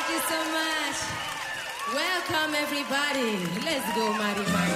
you so much. Welcome, everybody. Let's go, Mari Mari.